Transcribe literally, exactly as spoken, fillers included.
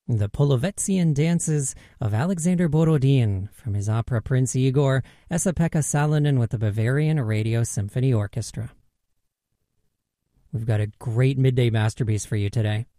The Polovetzian dances of Alexander Borodin from his opera Prince Igor, Esa-Pekka Salonen with the Bavarian Radio Symphony Orchestra. We've got a great midday masterpiece for you today.